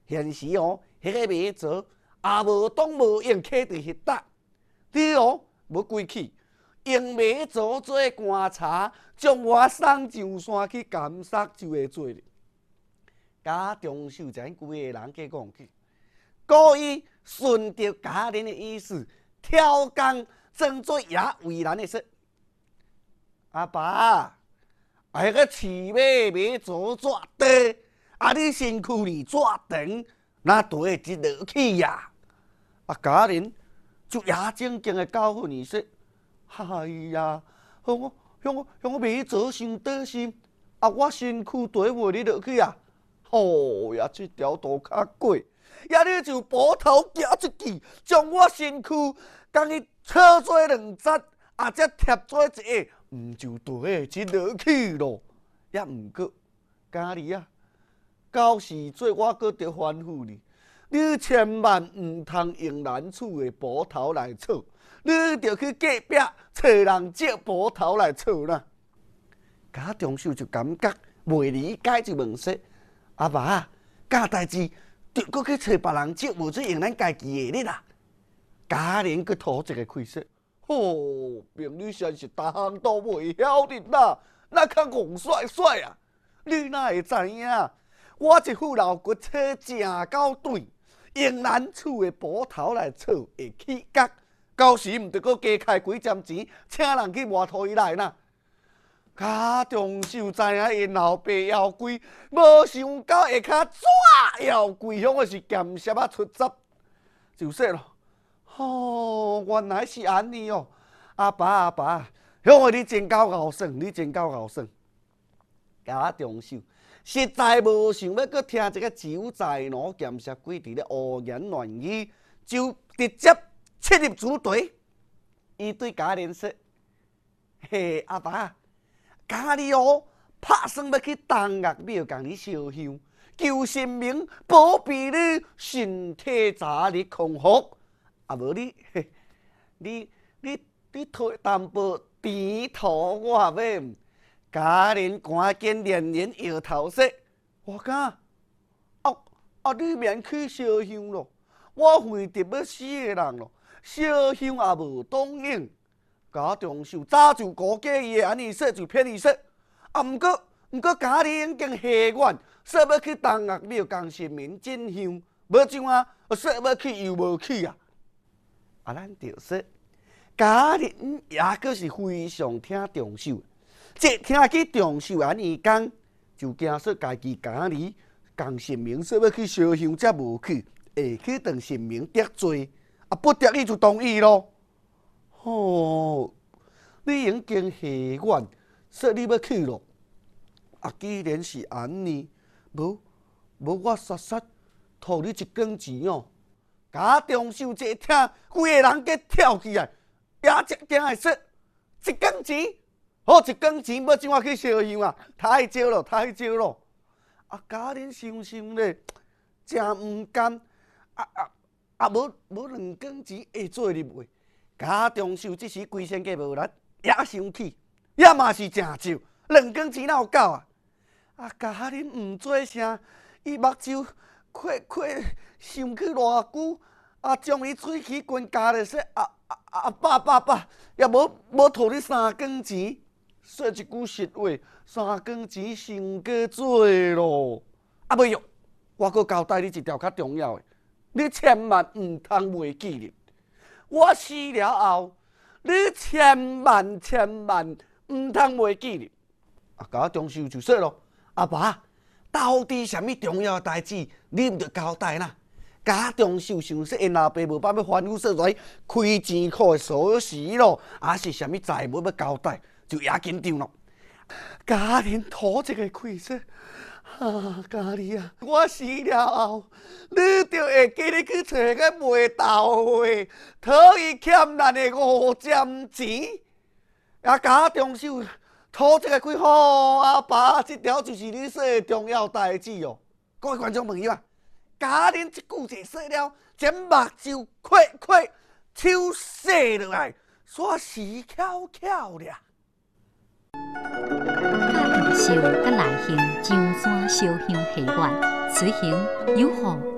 现时哦，迄个马祖也无当无用徛伫迄搭，你哦要归去，用马祖做观察，将我送上山去监杀就会做哩。家中秀才规个人计讲起，故意顺着家人的意思，挑工装作也为难的说：“阿爸，迄个饲马要做抓地，你身躯里抓长，哪对会一落去呀？”家人就也正经的教训伊说：“哎呀，向我马做伤担心，我身躯对袂你落去啊！好呀，这条路较过，你就抱头行出去，将我身躯将伊扯做两截，才贴做一个，毋就对会一落去咯。也毋过，家己啊，到时做我搁着吩咐你。”你千万唔通用咱厝的埔头来吵，你着去隔壁找人借埔头来吵啦。家中秀就感觉袂理解，就问说：“阿爸，干代志着搁去找别人借，无做用咱家己的啦？”家人佮吐一个气说：“明你真是逐项都袂晓得啦，那较戆帅帅啊！你哪会知影？我一副老骨车正到对。”用咱厝的埔头来炒会起角，到时毋得搁加开几针钱，请人去挖土伊来呐。家中秀知影因老爸妖怪，无想到下骹怎妖怪，向的是剑舌啊出汁，就说咯。原来是安尼哦，阿爸，向的你真够敖算，你真够敖算。家中秀。实在无想要搁听一个酒在奴剑舌鬼伫咧胡言乱语，就直接切入主题。伊对家人说：“嘿，阿爸，家己哦，拍算要去东岳庙共你烧香，求神明保庇你身体早日康复。无你退淡薄甜土我要。”家人赶紧连连摇头说：“我讲你免去烧香咯，我为着要死的人咯，烧香也无当用。”家中秀早就估计伊安尼说，就骗伊说：“毋过家人已经下愿，说要去东岳庙共神明进香，无怎啊？说要去又无去啊！”咱就说，家人也阁是非常听重秀。这听去重秀安尼讲，就惊说家己家里共神明说要去烧香，才无去，会去当神明得罪，不得已就同意咯。你已经下愿说你要去咯，既然是安尼，无我煞讨你一根钱哦。家中秀这听，规个人给跳起来，也一惊会说一根钱。一根钱要怎啊去烧香啊？太少咯！家人想想咧，真毋甘，无两根钱会做入袂？家中秀即时规身计无力，也生气，也嘛是真少，两根钱哪有够啊？家人毋做声，伊目睭快想去偌久，将伊喙齿关夹咧说：“爸，也无讨你3根钱。”说一句实话，3根钱伤过多咯。袂用，我搁交代你一条较重要的，你千万毋通袂记哩。我死了后，你千万毋通袂记哩。家中秀就说咯：“阿爸，到底什么重要的代志，你毋着交代啦？”家中秀想说，因老爸无办要吩咐说来开钱库的锁匙咯，是什么债务要交代？就也紧张咯。家人吐一个气说：“家人啊，我死了后，你就会记得去找个卖豆的，讨伊欠咱的5针钱。”家中秀吐一个气，阿爸，这条就是你说的重要代志哦。各位观众朋友啊，家人一句话说了，这目睭快手洗落来，煞死翘了。 家中秀甲内兄上山烧香祈愿，随行有福